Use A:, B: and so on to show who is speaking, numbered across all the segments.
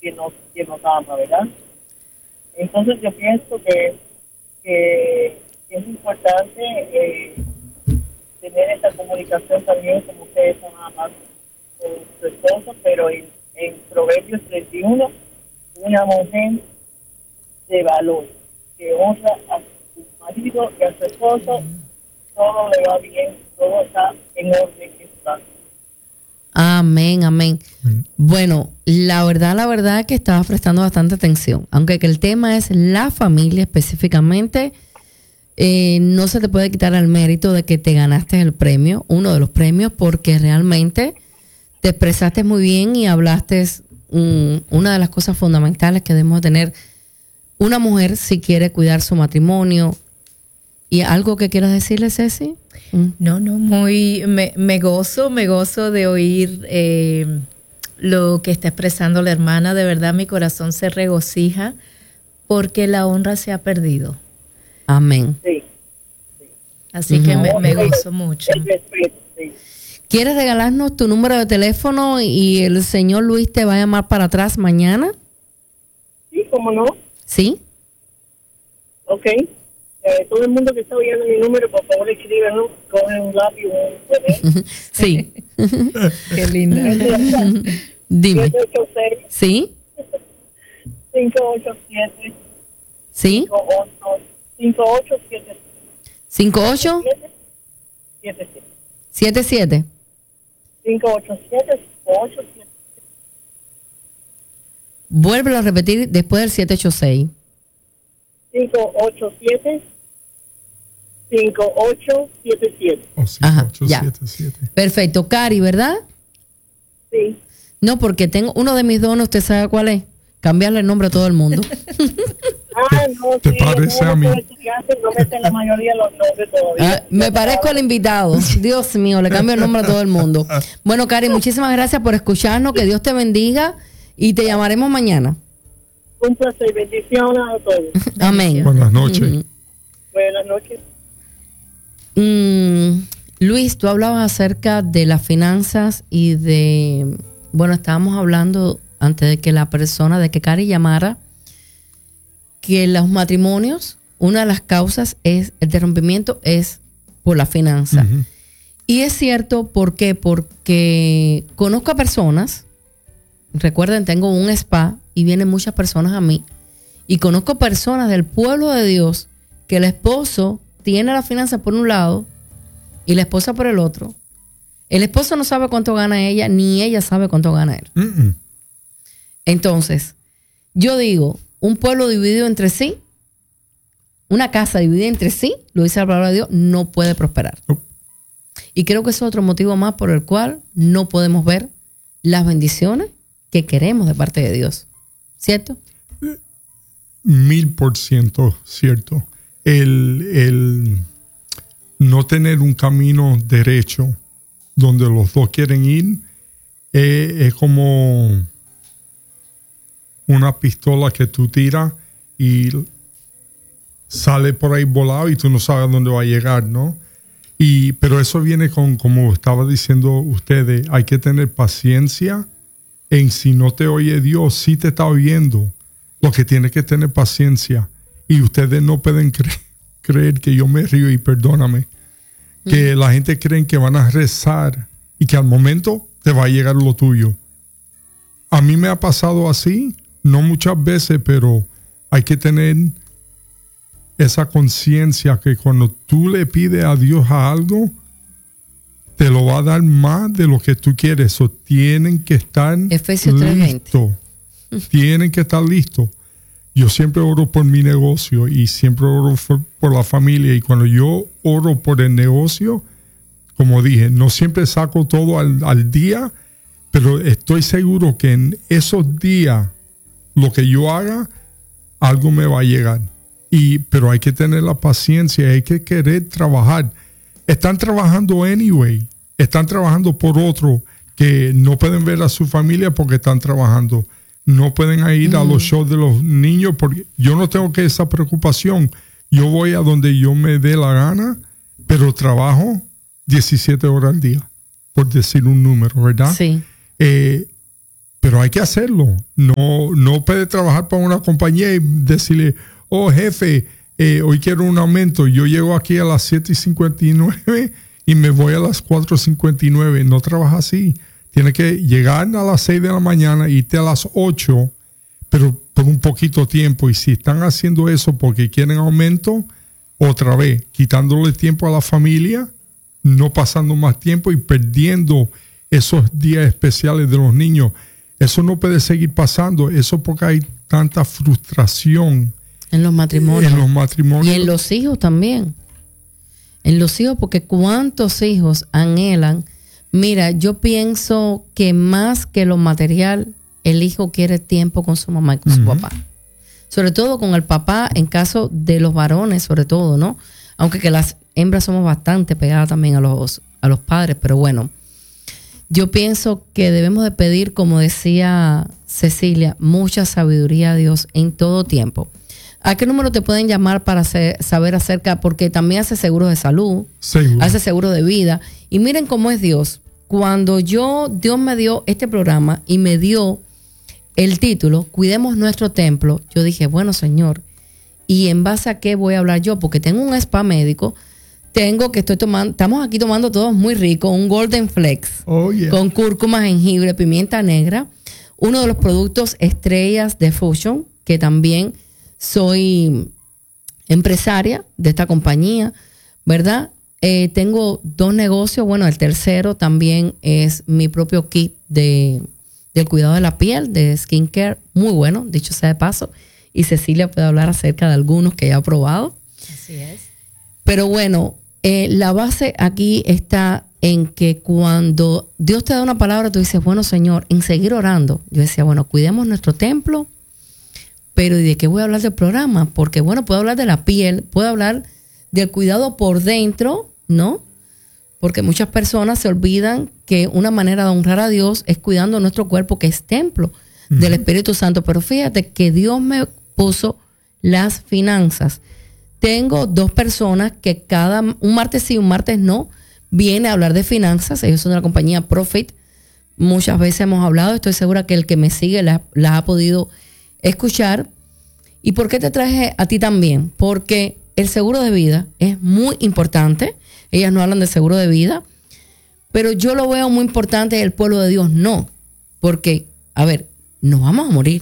A: quien nos ama, ¿verdad? Entonces yo pienso que es importante tener esta comunicación también, como ustedes son nada más con su esposo, pero en Proverbios 31, una mujer de valor, que honra a su marido y a su esposo, todo le va bien, todo está en orden en su casa.
B: Amén, amén. Bueno, la verdad que estaba prestando bastante atención, aunque que el tema es la familia específicamente. No se te puede quitar el mérito de que te ganaste el premio, uno de los premios, porque realmente te expresaste muy bien y hablaste una de las cosas fundamentales que debemos tener una mujer si quiere cuidar su matrimonio. ¿Y algo que quieras decirle, Ceci?
C: No, me gozo de oír lo que está expresando la hermana. De verdad mi corazón se regocija porque la honra se ha perdido.
B: Amén.
A: Sí.
C: Así que me gozo mucho.
A: Sí.
B: ¿Quieres regalarnos tu número de teléfono y el señor Luis te va a llamar para atrás mañana?
A: Sí, ¿cómo no?
B: ¿Sí?
A: Ok. Todo el mundo que está oyendo mi número, por favor escríbenlo, cogen un lápiz y un papel.
B: Sí.
C: Qué linda.
B: Dime.
A: 786.
B: ¿Sí?
A: 587.
B: ¿Sí?
A: 5877.
B: 58 77.
A: 587.
B: Vuélvelo a repetir después del 786.
A: 587. 5877.
B: Ajá, ya. Perfecto. Cari, ¿verdad?
A: Sí.
B: No, porque tengo uno de mis dones, ¿usted sabe cuál es? Cambiarle el nombre a todo el mundo.
A: No,
D: ¿Te parece a mí?
A: No meten la mayoría de los nombres todavía.
B: Me parezco al invitado. Dios mío, le cambio el nombre a todo el mundo. Bueno, Cari, muchísimas gracias por escucharnos. Que Dios te bendiga y te llamaremos mañana.
A: Un placer, bendiciones a todos.
B: Amén.
D: Buenas noches.
A: Buenas noches.
B: Luis, tú hablabas acerca de las finanzas y de... Bueno, estábamos hablando antes de que de que Cari llamara, que los matrimonios, una de las causas de rompimiento es por la finanza. Uh-huh. Y es cierto, ¿por qué? Porque conozco a personas, recuerden, tengo un spa y vienen muchas personas a mí, y conozco personas del pueblo de Dios que el esposo tiene la finanza por un lado y la esposa por el otro. El esposo no sabe cuánto gana ella, ni ella sabe cuánto gana él. Uh-uh. Entonces, yo digo, un pueblo dividido entre sí, una casa dividida entre sí, lo dice la palabra de Dios, no puede prosperar. Y creo que eso es otro motivo más por el cual no podemos ver las bendiciones que queremos de parte de Dios. ¿Cierto?
D: 1000% cierto. El no tener un camino derecho donde los dos quieren ir es como una pistola que tú tiras y sale por ahí volado y tú no sabes dónde va a llegar, ¿no? Pero eso viene con, como estaba diciendo ustedes, hay que tener paciencia en si no te oye Dios, sí te está oyendo. Lo que tiene que tener paciencia. Y ustedes no pueden creer que yo me río y perdóname. Que la gente cree que van a rezar y que al momento te va a llegar lo tuyo. A mí me ha pasado así, no muchas veces, pero hay que tener esa conciencia que cuando tú le pides a Dios a algo, te lo va a dar más de lo que tú quieres. So, tienen que estar listos. Tienen que estar listos. Yo siempre oro por mi negocio y siempre oro por la familia. Y cuando yo oro por el negocio, como dije, no siempre saco todo al día, pero estoy seguro que en esos días, lo que yo haga, algo me va a llegar. Pero hay que tener la paciencia, hay que querer trabajar. Están trabajando anyway, están trabajando por otro que no pueden ver a su familia porque están trabajando. No pueden ir a los shows de los niños porque yo no tengo que esa preocupación. Yo voy a donde yo me dé la gana, pero trabajo 17 horas al día, por decir un número, ¿verdad?
B: Sí.
D: pero hay que hacerlo. No puede trabajar para una compañía y decirle, oh jefe, hoy quiero un aumento. Yo llego aquí a las 7:59 y me voy a las 4:59. No trabaja así. Tiene que llegar a las 6 de la mañana, irte a las 8, pero por un poquito tiempo. Y si están haciendo eso porque quieren aumento, otra vez, quitándole tiempo a la familia, no pasando más tiempo y perdiendo esos días especiales de los niños. Eso no puede seguir pasando. Eso porque hay tanta frustración
B: en los matrimonios.
D: En los matrimonios.
B: Y en los hijos también. En los hijos, porque cuántos hijos anhelan. Mira, yo pienso que más que lo material, el hijo quiere tiempo con su mamá y con su papá. Sobre todo con el papá, en caso de los varones, sobre todo, ¿no? Aunque que las hembras somos bastante pegadas también a los padres, pero bueno. Yo pienso que debemos de pedir, como decía Cecilia, mucha sabiduría a Dios en todo tiempo. ¿A qué número te pueden llamar para saber acerca? Porque también hace seguro de salud, hace seguro de vida. Y miren cómo es Dios. Cuando Dios me dio este programa y me dio el título, Cuidemos Nuestro Templo, yo dije, bueno, Señor, ¿y en base a qué voy a hablar yo? Porque tengo un spa médico. Estamos aquí tomando todos muy rico, un Golden Flex con cúrcuma, jengibre, pimienta negra, uno de los productos estrellas de Fusion, que también soy empresaria de esta compañía, ¿verdad? Tengo 2 negocios, bueno, el tercero también es mi propio kit del cuidado de la piel, de skincare, muy bueno, dicho sea de paso, y Cecilia puede hablar acerca de algunos que ya ha probado.
C: Así es.
B: Pero bueno, la base aquí está en que cuando Dios te da una palabra, tú dices, bueno, Señor, en seguir orando. Yo decía, bueno, cuidemos nuestro templo, pero ¿y de qué voy a hablar del programa? Porque, bueno, puedo hablar de la piel, puedo hablar del cuidado por dentro, ¿no? Porque muchas personas se olvidan que una manera de honrar a Dios es cuidando nuestro cuerpo, que es templo del Espíritu Santo. Pero fíjate que Dios me puso las finanzas. Tengo 2 personas que un martes sí, un martes no, viene a hablar de finanzas. Ellos son de la compañía Profit. Muchas veces hemos hablado. Estoy segura que el que me sigue la ha podido escuchar. ¿Y por qué te traje a ti también? Porque el seguro de vida es muy importante. Ellas no hablan de seguro de vida, pero yo lo veo muy importante. El pueblo de Dios no. Porque, a ver, nos vamos a morir.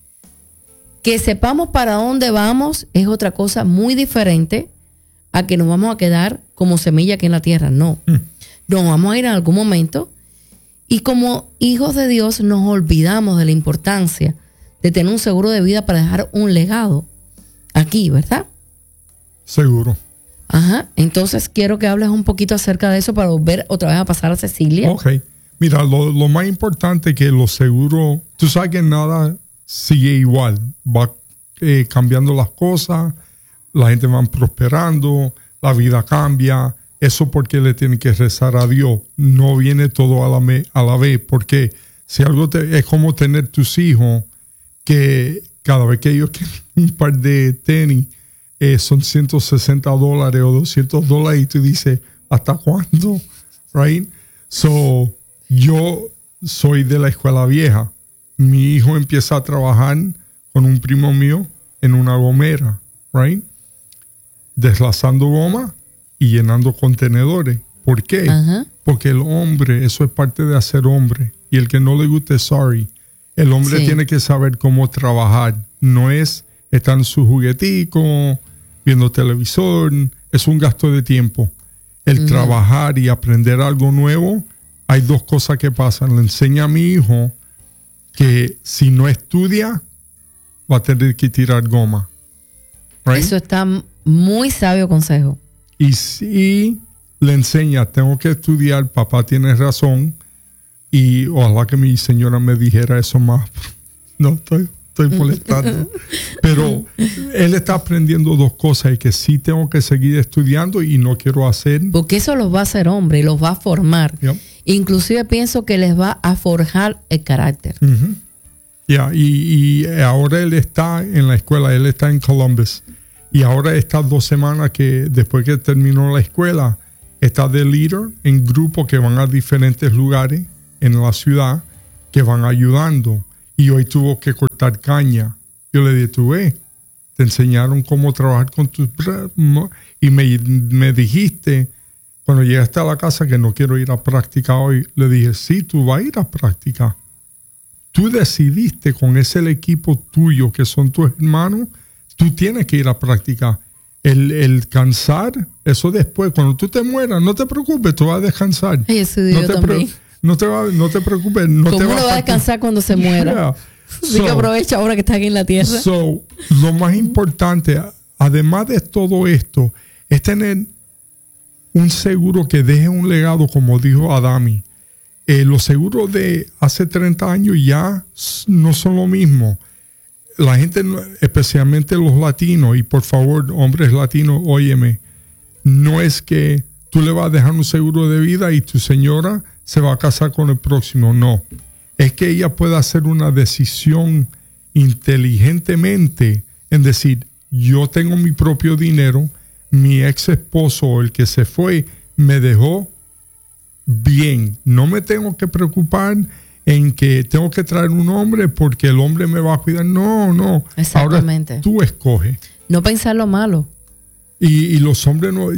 B: Que sepamos para dónde vamos es otra cosa muy diferente a que nos vamos a quedar como semilla aquí en la tierra. No. Nos vamos a ir en algún momento. Y como hijos de Dios nos olvidamos de la importancia de tener un seguro de vida para dejar un legado aquí, ¿verdad?
D: Seguro.
B: Ajá. Entonces quiero que hables un poquito acerca de eso para volver otra vez a pasar a Cecilia.
D: Ok. Mira, lo más importante que los seguros, tú sabes que nada sigue igual, va cambiando las cosas, la gente va prosperando, la vida cambia. Eso porque le tienen que rezar a Dios. No viene todo a la vez, porque si algo es como tener tus hijos, que cada vez que ellos quieren un par de tenis, son $160 o $200 y tú dices, ¿hasta cuándo? Right? So, yo soy de la escuela vieja. Mi hijo empieza a trabajar con un primo mío en una gomera, right? Deslazando goma y llenando contenedores. ¿Por qué? Porque el hombre, eso es parte de hacer hombre. Y el que no le guste, sorry. El hombre tiene que saber cómo trabajar. No es estar en su juguetico, viendo televisor. Es un gasto de tiempo. El trabajar y aprender algo nuevo, hay 2 cosas que pasan. Le enseña a mi hijo que si no estudia, va a tener que tirar goma. Right?
B: Eso está muy sabio consejo.
D: Y si le enseña, tengo que estudiar, papá tiene razón, y ojalá que mi señora me dijera eso más. No, estoy molestando. Pero él está aprendiendo 2 cosas, y que sí tengo que seguir estudiando y no quiero hacer.
B: Porque eso los va a hacer hombre, los va a formar.
D: Yep.
B: Inclusive pienso que les va a forjar el carácter.
D: Y ahora él está en la escuela, él está en Columbus. Y ahora estas 2 semanas que después que terminó la escuela, está de líder en grupos que van a diferentes lugares en la ciudad que van ayudando. Y hoy tuvo que cortar caña. Yo le dije, tú ves, te enseñaron cómo trabajar con tus brazos. Y me dijiste, cuando llegaste a la casa, que no quiero ir a práctica hoy. Le dije, sí, tú vas a ir a práctica. Tú decidiste con ese el equipo tuyo, que son tus hermanos, tú tienes que ir a práctica. El cansar, eso después, cuando tú te mueras, no te preocupes, tú vas a descansar.
B: Ay, eso digo también.
D: No te preocupes. No
B: ¿Cómo
D: te
B: uno va a descansar cuando se muera?
D: Yeah.
B: Así que aprovecha ahora que está aquí en la tierra.
D: Lo más importante, además de todo esto, es tener un seguro que deje un legado, como dijo Adami. Los seguros de hace 30 años ya no son lo mismo. La gente, especialmente los latinos, y por favor, hombres latinos, óyeme, no es que tú le vas a dejar un seguro de vida y tu señora se va a casar con el próximo, no. Es que ella pueda hacer una decisión inteligentemente en decir, yo tengo mi propio dinero, mi ex esposo, el que se fue, me dejó bien. No me tengo que preocupar en que tengo que traer un hombre porque el hombre me va a cuidar. No.
B: Exactamente.
D: Ahora tú escoges.
B: No pensar lo malo.
D: Y los hombres, no,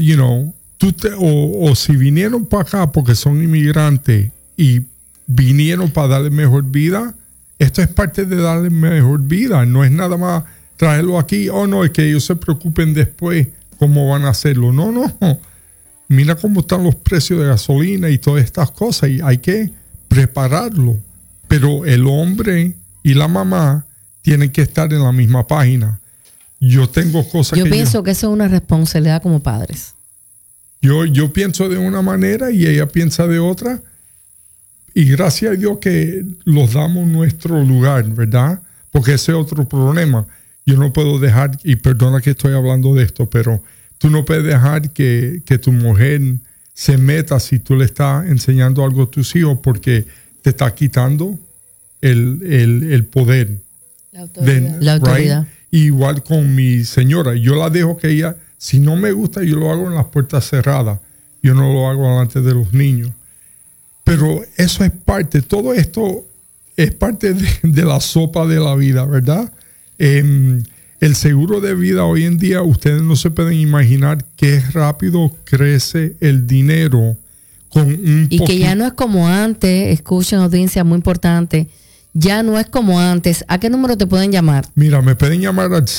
D: o si vinieron para acá porque son inmigrantes y vinieron para darle mejor vida, esto es parte de darle mejor vida. No es nada más traerlo aquí. No, es que ellos se preocupen después cómo van a hacerlo. No. Mira cómo están los precios de gasolina y todas estas cosas. Y hay que prepararlo. Pero el hombre y la mamá tienen que estar en la misma página. Yo tengo cosas
B: Yo pienso que eso es una responsabilidad como padres.
D: Yo pienso de una manera y ella piensa de otra. Y gracias a Dios que los damos nuestro lugar, ¿verdad? Porque ese es otro problema. Yo no puedo dejar, y perdona que estoy hablando de esto, pero tú no puedes dejar que tu mujer se meta si tú le estás enseñando algo a tus hijos porque te está quitando el poder.
B: La autoridad.
D: Right? Igual con mi señora. Yo la dejo que ella, si no me gusta, yo lo hago en las puertas cerradas. Yo no lo hago delante de los niños. Pero eso es parte, todo esto es parte de la sopa de la vida, ¿verdad? El seguro de vida hoy en día, ustedes no se pueden imaginar qué rápido crece el dinero con un
B: y que ya no es como antes. Escuchen, audiencia, muy importante. Ya no es como antes. ¿A qué número te pueden llamar?
D: Mira, me pueden llamar al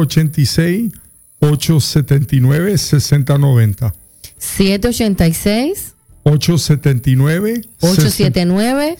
D: 786-879-6090.
B: 786
D: 879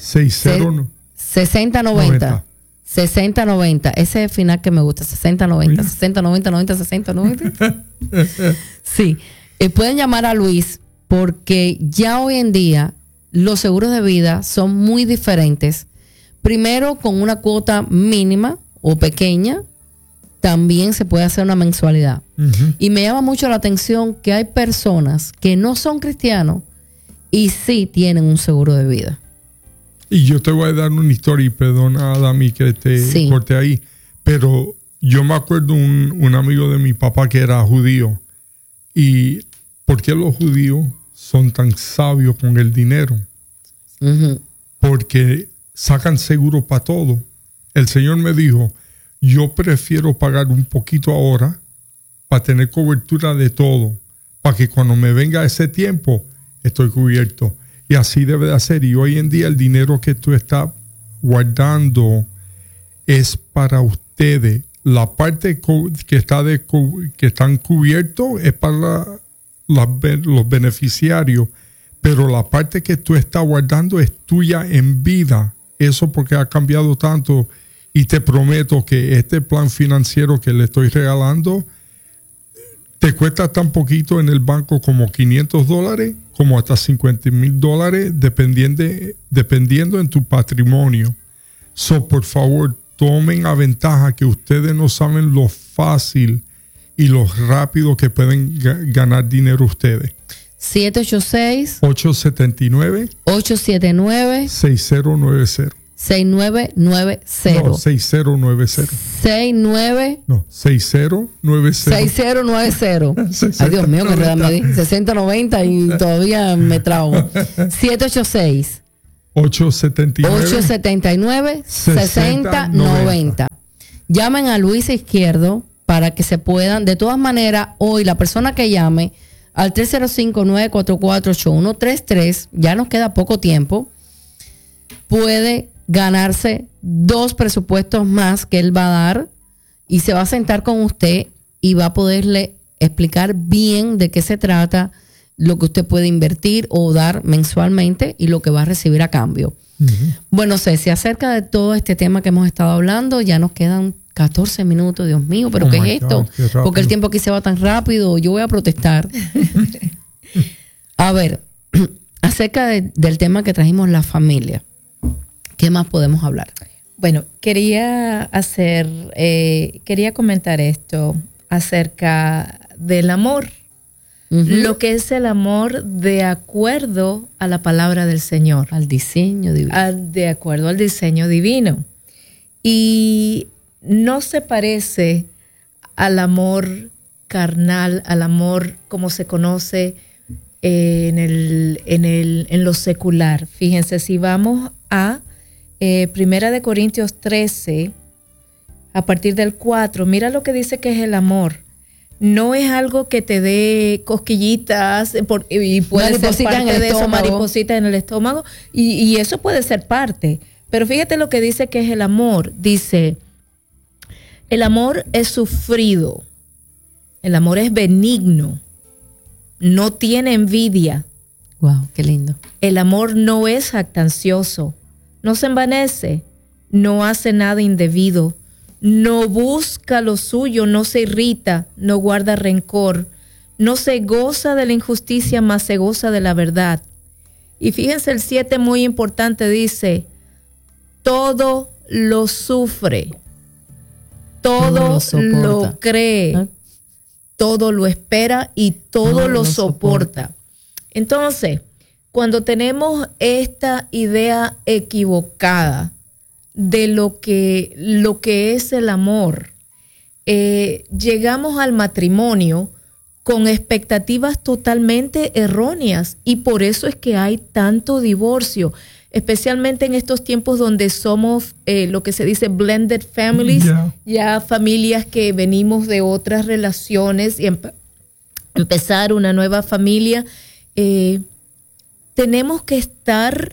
B: 6090. 6090. Ese es el final que me gusta. 6090. 6090, 90, 60, 90. Sí. Pueden llamar a Luis porque ya hoy en día los seguros de vida son muy diferentes. Primero, con una cuota mínima o pequeña, también se puede hacer una mensualidad. Uh-huh. Y me llama mucho la atención que hay personas que no son cristianos y sí tienen un seguro de vida.
D: Y yo te voy a dar una historia, y perdona, Adami, que te corte ahí, pero yo me acuerdo un amigo de mi papá que era judío. ¿Y por qué los judíos son tan sabios con el dinero? Uh-huh. Porque sacan seguro para todo. El Señor me dijo, yo prefiero pagar un poquito ahora para tener cobertura de todo, para que cuando me venga ese tiempo estoy cubierto. Y así debe de hacer. Y hoy en día el dinero que tú estás guardando es para ustedes. La parte que están cubiertos es para los beneficiarios, pero la parte que tú estás guardando es tuya en vida. Eso porque ha cambiado tanto. Y te prometo que este plan financiero que le estoy regalando te cuesta tan poquito en el banco como $500, como hasta $50,000, dependiendo en tu patrimonio. Por favor, tomen a ventaja que ustedes no saben lo fácil y lo rápido que pueden ganar dinero ustedes.
B: 786-879-6090. 6990.
D: No, 6090.
B: 6090. Ay, Dios mío, que me di 6090 y todavía me trago. 786 879-6090. Llamen a Luis Izquierdo para que se puedan, de todas maneras, hoy la persona que llame al 305-944-8133, ya nos queda poco tiempo, puede ganarse 2 presupuestos más que él va a dar y se va a sentar con usted y va a poderle explicar bien de qué se trata, lo que usted puede invertir o dar mensualmente y lo que va a recibir a cambio. Bueno, Ceci, acerca de todo este tema que hemos estado hablando, ya nos quedan 14 minutos, Dios mío, pero ¿qué es esto? Porque el tiempo aquí se va tan rápido, yo voy a protestar. A ver, acerca del tema que trajimos, la familia, ¿qué más podemos hablar?
C: Bueno, quería comentar esto acerca del amor. Lo que es el amor de acuerdo a la palabra del Señor.
B: Al diseño divino.
C: De acuerdo al diseño divino. Y no se parece al amor carnal, al amor como se conoce en lo secular. Fíjense, si vamos a Primera de Corintios 13, a partir del 4, mira lo que dice que es el amor. No es algo que te dé cosquillitas y puede ser parte de eso, mariposita en el estómago, y eso puede ser parte. Pero fíjate lo que dice que es el amor. Dice, el amor es sufrido, el amor es benigno, no tiene envidia.
B: Wow, qué lindo.
C: El amor no es jactancioso, no se envanece, no hace nada indebido, no busca lo suyo, no se irrita, no guarda rencor, no se goza de la injusticia, mas se goza de la verdad. Y fíjense el 7, muy importante, dice, todo lo sufre, todo lo cree, todo lo espera y todo lo soporta. Entonces, cuando tenemos esta idea equivocada de lo que es el amor, llegamos al matrimonio con expectativas totalmente erróneas y por eso es que hay tanto divorcio, especialmente en estos tiempos donde somos lo que se dice blended families, ya familias que venimos de otras relaciones y empezar una nueva familia. Tenemos que estar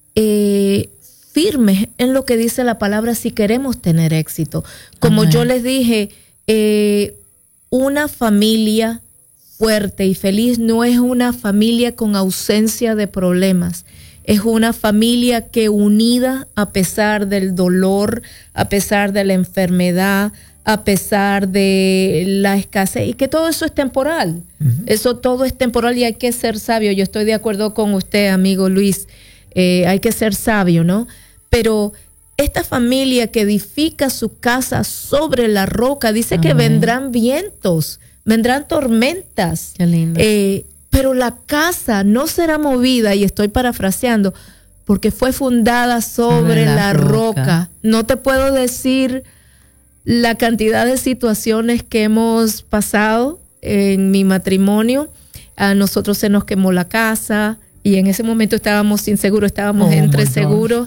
C: firmes en lo que dice la palabra si queremos tener éxito. Como Amén. Yo les dije, una familia fuerte y feliz no es una familia con ausencia de problemas. Es una familia que unida a pesar del dolor, a pesar de la enfermedad, a pesar de la escasez, y que todo eso es temporal. Eso todo es temporal y hay que ser sabio. Yo estoy de acuerdo con usted, amigo Luis. Hay que ser sabio, ¿no? Pero esta familia que edifica su casa sobre la roca, dice que vendrán vientos, vendrán tormentas.
B: Qué lindo.
C: Pero la casa no será movida, y estoy parafraseando, porque fue fundada sobre la roca. No te puedo decir la cantidad de situaciones que hemos pasado en mi matrimonio. A nosotros se nos quemó la casa y en ese momento estábamos sin seguro, estábamos entre seguros.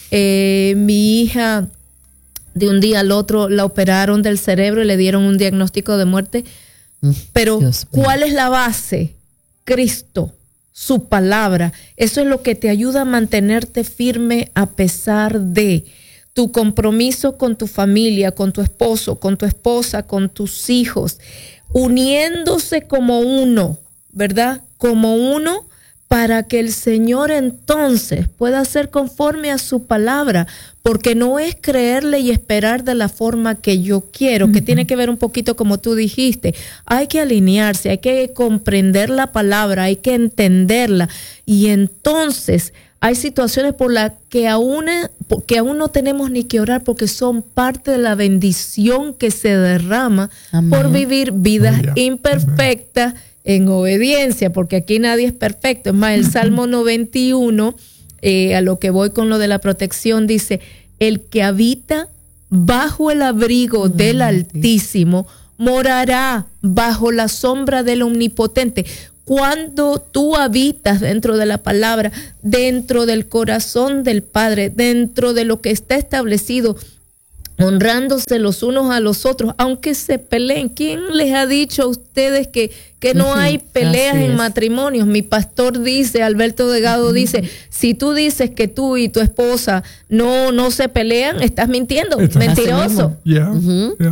C: Mi hija, de un día al otro, la operaron del cerebro y le dieron un diagnóstico de muerte. Pero ¿cuál es la base? Cristo, su palabra. Eso es lo que te ayuda a mantenerte firme a pesar de tu compromiso con tu familia, con tu esposo, con tu esposa, con tus hijos, uniéndose como uno, ¿verdad? Como uno, para que el Señor entonces pueda ser conforme a su palabra, porque no es creerle y esperar de la forma que yo quiero, que tiene que ver un poquito como tú dijiste. Hay que alinearse, hay que comprender la palabra, hay que entenderla, y entonces hay situaciones por las que aún no tenemos ni que orar, porque son parte de la bendición que se derrama por vivir vidas imperfectas en obediencia, porque aquí nadie es perfecto. Es más, el Salmo 91, a lo que voy con lo de la protección, dice, el que habita bajo el abrigo del Altísimo morará bajo la sombra del Omnipotente. cuando tú habitas dentro de la palabra, dentro del corazón del Padre, dentro de lo que está establecido, honrándose los unos a los otros, aunque se peleen. ¿Quién les ha dicho a ustedes que no hay peleas en matrimonios? Mi pastor dice, Alberto Delgado dice, si tú dices que tú y tu esposa no se pelean, estás mintiendo, mentiroso.
D: Yeah. Yeah.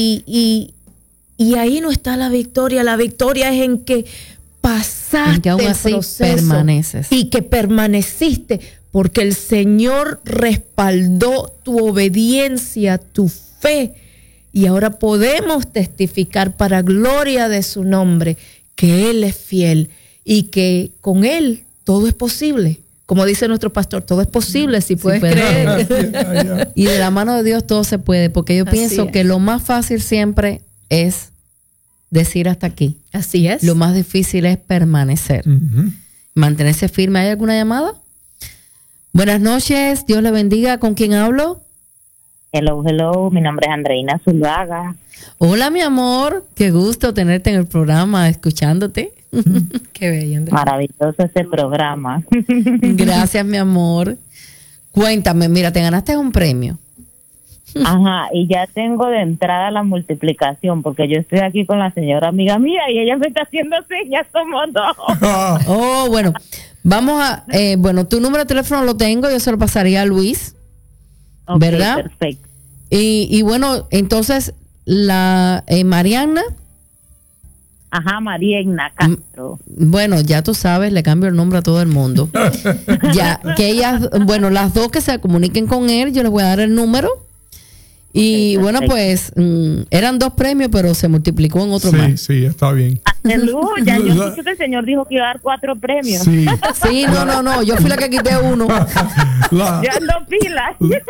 C: Y ahí no está la victoria es en que pasaste
B: en que aún así
C: el proceso
B: permaneces.
C: Y que permaneciste, porque el Señor respaldó tu obediencia, tu fe, y ahora podemos testificar para gloria de su nombre que Él es fiel y que con Él todo es posible. Como dice nuestro pastor, todo es posible si puedes creer.
B: Y de la mano de Dios todo se puede, porque yo
C: Así
B: pienso
C: es.
B: que lo más fácil siempre es decir hasta aquí.
C: Así es.
B: Lo más difícil es permanecer, mantenerse firme. ¿Hay alguna llamada? Buenas noches, Dios le bendiga. ¿Con quién hablo?
E: Hello, mi nombre es Andreina Zuluaga.
B: Hola, mi amor, qué gusto tenerte en el programa, escuchándote.
C: Qué bello, Andrea.
E: Maravilloso ese programa.
B: Gracias, mi amor. Cuéntame, mira, te ganaste un premio.
E: Ajá, y ya tengo de entrada la multiplicación, porque yo estoy aquí con la señora amiga mía y ella me está haciendo señas como dos.
B: Oh, bueno, vamos a, bueno, tu número de teléfono lo tengo, yo se lo pasaría a Luis, ¿verdad?
E: Perfecto.
B: Y bueno, entonces, la Mariana.
E: Ajá, María Igna Castro.
B: Bueno, ya tú sabes, le cambio el nombre a todo el mundo. Ya, que ellas, bueno, las dos que se comuniquen con él, yo les voy a dar el número. Y bueno, pues eran 2 premios, pero se multiplicó en otro más.
D: Sí, está bien.
E: Aleluya, yo escuché que el Señor dijo que iba a dar 4 premios.
D: Sí.
B: Sí, no, yo fui la que quité uno.
E: Ya ando pilas.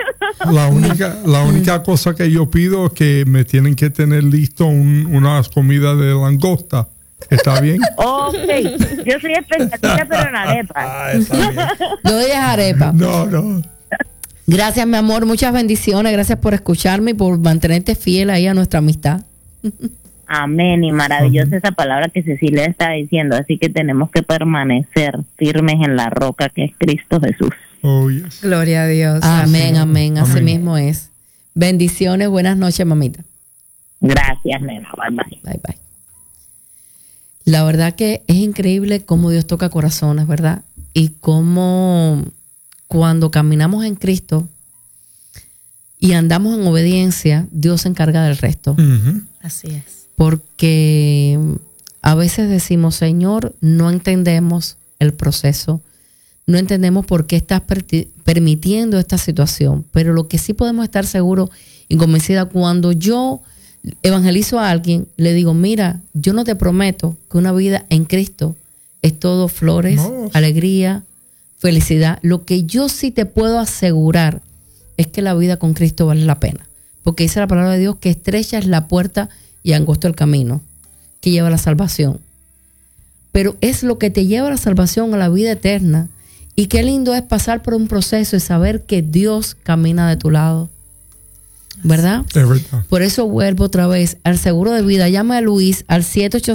D: La única cosa que yo pido es que me tienen que tener listo unas comidas de langosta. ¿Está bien?
E: Ok, yo soy expectativa, pero en arepa.
D: Está bien.
B: Yo dije arepa.
D: No.
B: Gracias, mi amor, muchas bendiciones. Gracias por escucharme y por mantenerte fiel ahí a nuestra amistad.
E: Amén, y maravillosa esa palabra que Cecilia está diciendo, así que tenemos que permanecer firmes en la roca que es Cristo Jesús.
D: Oh, yes.
C: Gloria a Dios.
B: Amén, amén. Así
D: Amén.
B: mismo es. Bendiciones, buenas noches, mamita.
E: Gracias, nena. Bye, bye.
B: Bye, bye. La verdad que es increíble cómo Dios toca corazones, ¿verdad? Y cómo cuando caminamos en Cristo y andamos en obediencia, Dios se encarga del resto.
C: Así es.
B: Porque a veces decimos, Señor, no entendemos el proceso, no entendemos por qué estás permitiendo esta situación, pero lo que sí podemos estar seguros y convencida, cuando yo evangelizo a alguien, le digo, mira, yo no te prometo que una vida en Cristo es todo flores, alegría, felicidad. Lo que yo sí te puedo asegurar es que la vida con Cristo vale la pena, porque dice la palabra de Dios que estrecha es la puerta y angosto el camino que lleva a la salvación, pero es lo que te lleva a la salvación, a la vida eterna. Y qué lindo es pasar por un proceso y saber que Dios camina de tu lado, ¿verdad?
D: Es verdad.
B: Por eso vuelvo otra vez al seguro de vida. Llama a Luis al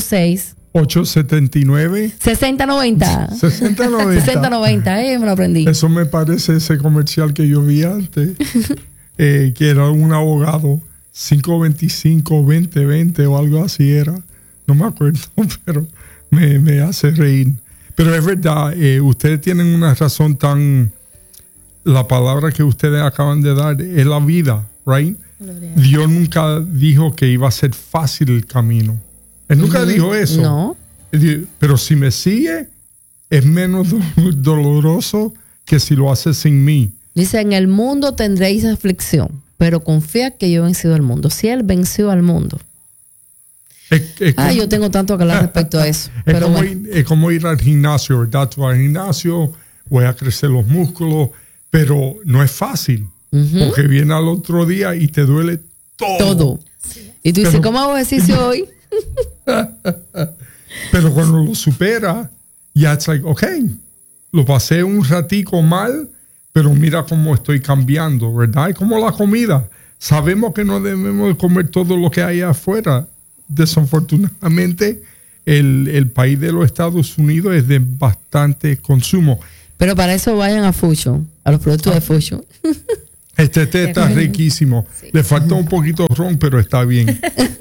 D: 879
B: 786-6090. 6090, me lo aprendí.
D: Eso me parece ese comercial que yo vi antes, que era un abogado, 525-2020 o algo así era. No me acuerdo, pero me hace reír. Pero es verdad, ustedes tienen una razón la palabra que ustedes acaban de dar es la vida, right? Dios nunca dijo que iba a ser fácil el camino. Él nunca dijo eso.
B: No.
D: Pero si me sigue, es menos doloroso que si lo hace sin mí.
B: Dice, en el mundo tendréis aflicción, pero confía que yo he vencido al mundo. Si Él venció al mundo. Yo tengo tanto que hablar respecto a eso.
D: Es como ir al gimnasio, ¿verdad? Tú vas al gimnasio, voy a crecer los músculos, pero no es fácil, porque viene al otro día y te duele todo.
B: Y tú dices, ¿cómo hago ejercicio hoy?
D: Pero cuando lo supera, ya es like, ok, lo pasé un ratico mal, pero mira cómo estoy cambiando, ¿verdad? Es como la comida. Sabemos que no debemos comer todo lo que hay afuera. Desafortunadamente, el país de los Estados Unidos es de bastante consumo.
B: Pero para eso vayan a Fusion, a los productos de Fusion.
D: Este té está riquísimo. Sí. Le falta un poquito de ron, pero está bien.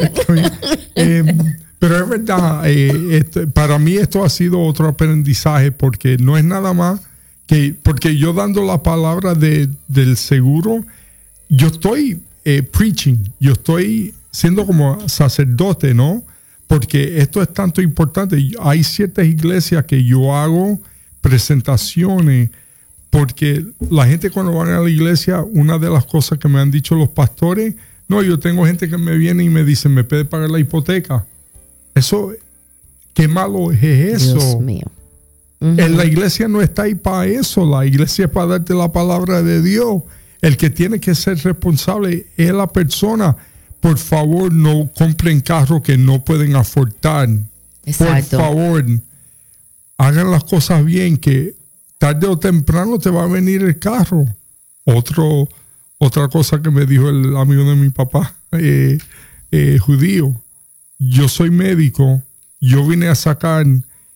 D: Pero es verdad, para mí esto ha sido otro aprendizaje, porque no es nada más que, porque yo dando la palabra del seguro, yo estoy preaching, yo estoy siendo como sacerdote, ¿no? Porque esto es tanto importante. Hay ciertas iglesias que yo hago presentaciones, porque la gente cuando van a la iglesia, una de las cosas que me han dicho los pastores, no, yo tengo gente que me viene y me dice, ¿me puede pagar la hipoteca? Eso, qué malo es eso.
B: Dios mío.
D: La iglesia no está ahí para eso, la iglesia es para darte la palabra de Dios. El que tiene que ser responsable es la persona. Por favor, no compren carros que no pueden afrontar.
B: Exacto.
D: Por favor, hagan las cosas bien, que tarde o temprano te va a venir el carro. Otra cosa que me dijo el amigo de mi papá, judío. Yo soy médico. Yo vine a sacar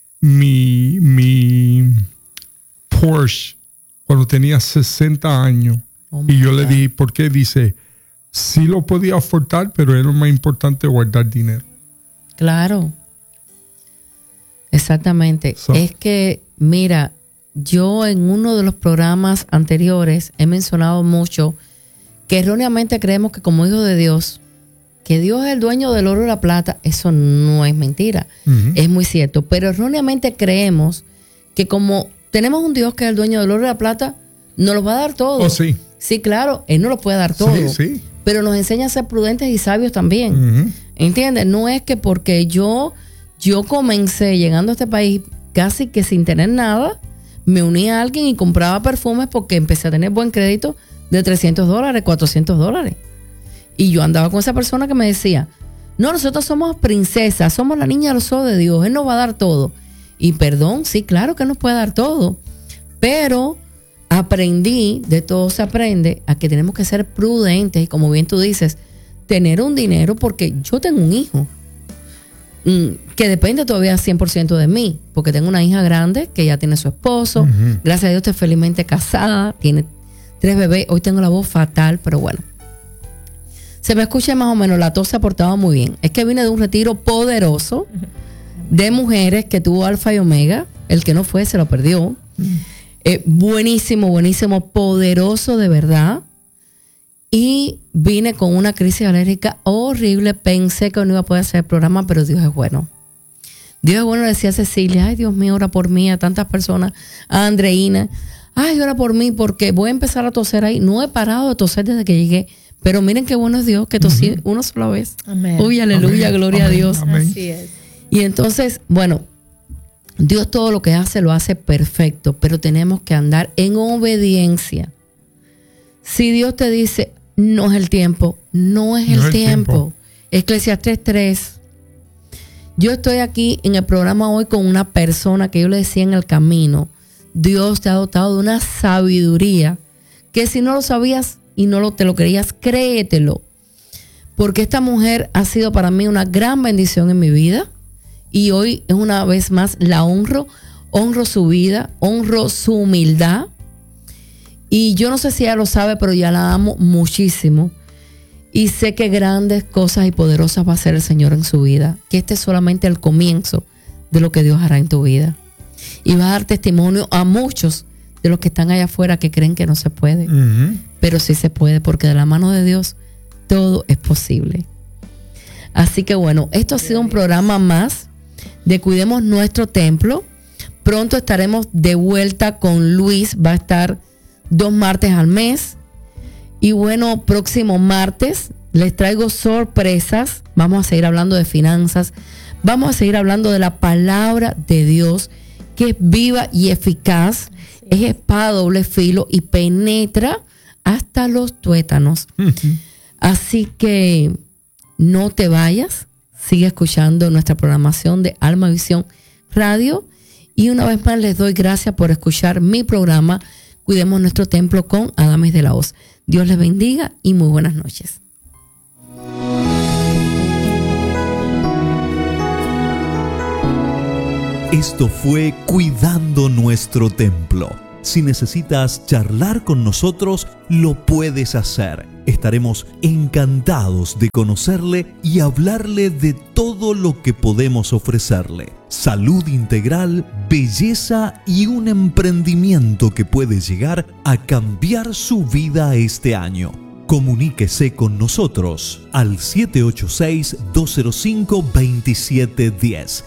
D: mi Porsche cuando tenía 60 años. Y yo le dije, ¿por qué? Dice, sí lo podía afrontar, pero era lo más importante guardar dinero.
B: Claro. Exactamente. Es que, mira, yo en uno de los programas anteriores he mencionado mucho que erróneamente creemos que como hijos de Dios, que Dios es el dueño del oro y la plata. Eso no es mentira. Es muy cierto. Pero erróneamente creemos que como tenemos un Dios que es el dueño del oro y la plata, nos lo va a dar todo.
D: Oh, sí.
B: Sí, claro, Él no lo puede dar todo.
D: Sí.
B: Pero nos enseña a ser prudentes y sabios también. ¿Entiendes? No es que porque yo comencé llegando a este país casi que sin tener nada, me uní a alguien y compraba perfumes porque empecé a tener buen crédito de $300, $400. Y yo andaba con esa persona que me decía, no, nosotros somos princesas, somos la niña de los ojos de Dios, Él nos va a dar todo. Y perdón, sí, claro que Él nos puede dar todo, pero aprendí, de todo se aprende, a que tenemos que ser prudentes y, como bien tú dices, tener un dinero, porque yo tengo un hijo que depende todavía 100% de mí, porque tengo una hija grande que ya tiene su esposo, gracias a Dios estoy felizmente casada, tiene 3 bebés, hoy tengo la voz fatal, pero bueno, se me escucha más o menos, la tos se ha portado muy bien. Es que vine de un retiro poderoso de mujeres que tuvo Alfa y Omega, el que no fue se lo perdió. Buenísimo, poderoso de verdad. Y vine con una crisis alérgica horrible. Pensé que no iba a poder hacer el programa, pero Dios es bueno. Dios es bueno, decía Cecilia, ay Dios mío, ora por mí, a tantas personas, a Andreina, ay, ora por mí porque voy a empezar a toser ahí. No he parado de toser desde que llegué, pero miren qué bueno es Dios que tosí una sola vez.
C: Amén.
B: Uy, aleluya,
D: Amén.
B: gloria
D: Amén.
B: a Dios.
D: Amén.
C: Así es.
B: Y entonces, bueno, Dios todo lo que hace lo hace perfecto, pero tenemos que andar en obediencia. Si Dios te dice, no es el tiempo, no es el tiempo. Eclesiastés 3. Yo estoy aquí en el programa hoy con una persona que yo le decía en el camino, Dios te ha dotado de una sabiduría que si no lo sabías y no te lo creías, créetelo. Porque esta mujer ha sido para mí una gran bendición en mi vida. Y hoy es una vez más la honro su vida, honro su humildad. Y yo no sé si ella lo sabe, pero ya la amo muchísimo. Y sé que grandes cosas y poderosas va a hacer el Señor en su vida. Que este es solamente el comienzo de lo que Dios hará en tu vida. Y va a dar testimonio a muchos de los que están allá afuera que creen que no se puede. Pero sí se puede, porque de la mano de Dios todo es posible. Así que bueno, esto ha sido un programa más de Cuidemos Nuestro Templo. Pronto estaremos de vuelta con Luis. Va a estar 2 martes al mes. Y bueno, próximo martes les traigo sorpresas. Vamos a seguir hablando de finanzas. Vamos a seguir hablando de la palabra de Dios, que es viva y eficaz. Es espada doble filo y penetra hasta los tuétanos. Así que no te vayas. Sigue escuchando nuestra programación de Alma Visión Radio. Y una vez más les doy gracias por escuchar mi programa Cuidemos Nuestro Templo con Adames de la Hoz. Dios les bendiga y muy buenas noches.
F: Esto fue Cuidando Nuestro Templo. Si necesitas charlar con nosotros, lo puedes hacer. Estaremos encantados de conocerle y hablarle de todo lo que podemos ofrecerle. Salud integral, belleza y un emprendimiento que puede llegar a cambiar su vida este año. Comuníquese con nosotros al 786-205-2710.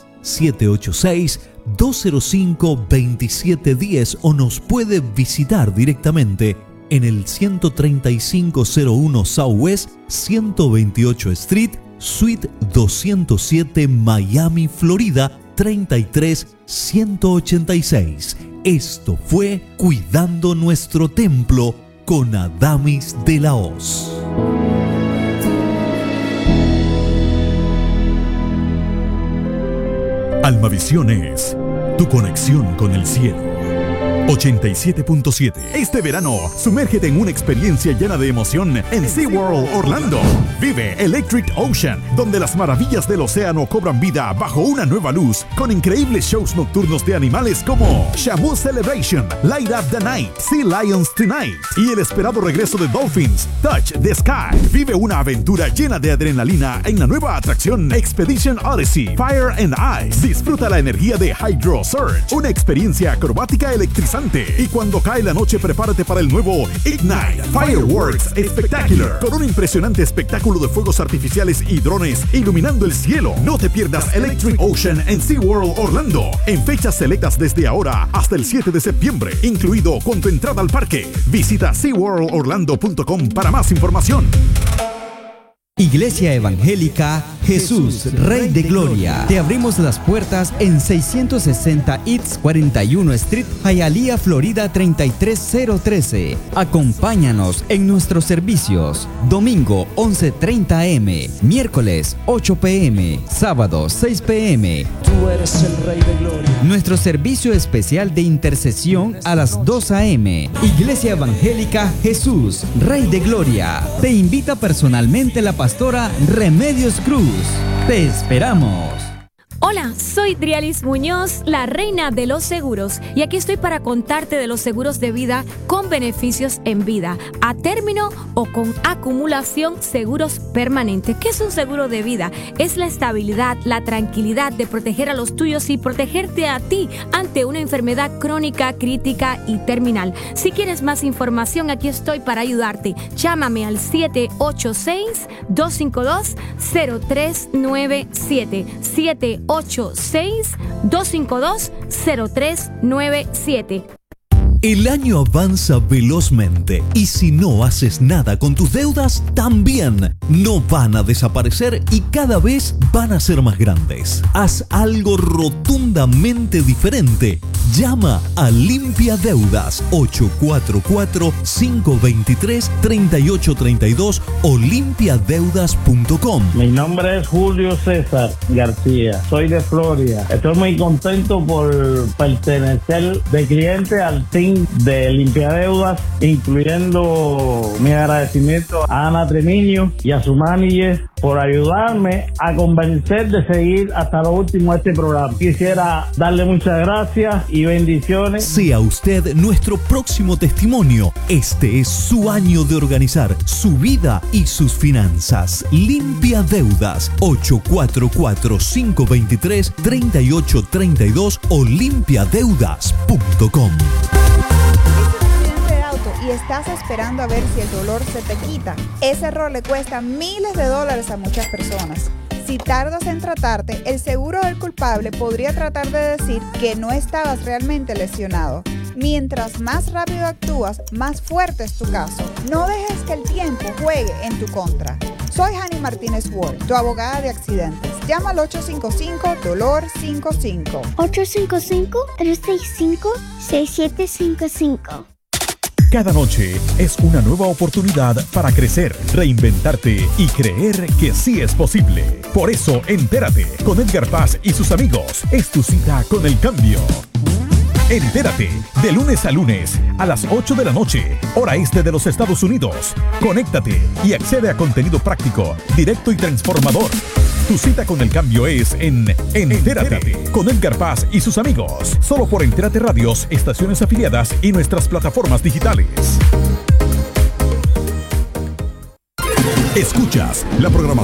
F: 786-205-2710 o nos puede visitar directamente en el 13501 Southwest 128 Street, Suite 207, Miami, Florida 33186. Esto fue Cuidando Nuestro Templo con Adamis de la Hoz.
G: Almavisión es tu conexión con el cielo. 87.7. Este verano, sumérgete en una experiencia llena de emoción en SeaWorld Orlando. Vive Electric Ocean, donde las maravillas del océano cobran vida bajo una nueva luz, con increíbles shows nocturnos de animales como Shamu Celebration, Light Up the Night, Sea Lions Tonight y el esperado regreso de Dolphins, Touch the Sky. Vive una aventura llena de adrenalina en la nueva atracción Expedition Odyssey, Fire and Ice. Disfruta la energía de Hydro Surge, una experiencia acrobática electrizante. Y cuando cae la noche, prepárate para el nuevo Ignite Fireworks Spectacular, con un impresionante espectáculo de fuegos artificiales y drones iluminando el cielo. No te pierdas Electric Ocean en SeaWorld Orlando, en fechas selectas desde ahora hasta el 7 de septiembre, incluido con tu entrada al parque. Visita SeaWorldOrlando.com para más información.
H: Iglesia Evangélica Jesús, Rey de Gloria. Te abrimos las puertas en 660 East 41 Street, Hialeah, Florida 33013. Acompáñanos en nuestros servicios. Domingo 11:30 am, miércoles 8 p.m, sábado 6 p.m.
I: Tú eres el Rey de Gloria.
H: Nuestro servicio especial de intercesión a las 2 a.m. Iglesia Evangélica Jesús, Rey de Gloria. Te invita personalmente la pastora Remedios Cruz. Te esperamos.
J: Hola, soy Drialis Muñoz, la reina de los seguros, y aquí estoy para contarte de los seguros de vida con beneficios en vida, a término o con acumulación, seguros permanentes. ¿Qué es un seguro de vida? Es la estabilidad, la tranquilidad de proteger a los tuyos y protegerte a ti ante una enfermedad crónica, crítica y terminal. Si quieres más información, aquí estoy para ayudarte. Llámame al 786-252-0397. 786-252-0397.
F: El año avanza velozmente y si no haces nada con tus deudas, también no van a desaparecer y cada vez van a ser más grandes. Haz algo rotundamente diferente. Llama a Limpia Deudas 844-523-3832 o limpiadeudas.com.
K: Mi nombre es Julio César García, soy de Florida. Estoy muy contento por pertenecer de cliente al team de Limpia Deudas, incluyendo mi agradecimiento a Ana Tremiño y a su manager por ayudarme a convencer de seguir hasta lo último este programa. Quisiera darle muchas gracias y bendiciones.
F: Sea usted nuestro próximo testimonio. Este es su año de organizar su vida y sus finanzas. Limpia Deudas 844-523-3832 o limpiadeudas.com.
L: Y estás esperando a ver si el dolor se te quita. Ese error le cuesta miles de dólares a muchas personas. Si tardas en tratarte, el seguro del culpable podría tratar de decir que no estabas realmente lesionado. Mientras más rápido actúas, más fuerte es tu caso. No dejes que el tiempo juegue en tu contra. Soy Hani Martínez Ward, tu abogada de accidentes. Llama al 855-DOLOR-55.
M: 855-365-6755.
G: Cada noche es una nueva oportunidad para crecer, reinventarte y creer que sí es posible. Por eso, entérate con Edgar Paz y sus amigos. Es tu cita con el cambio. Entérate de lunes a lunes a las 8 de la noche, hora este de los Estados Unidos. Conéctate y accede a contenido práctico, directo y transformador. Tu cita con el cambio es en Entérate con Edgar Paz y sus amigos. Solo por Entérate Radios, estaciones afiliadas y nuestras plataformas digitales. Escuchas la programación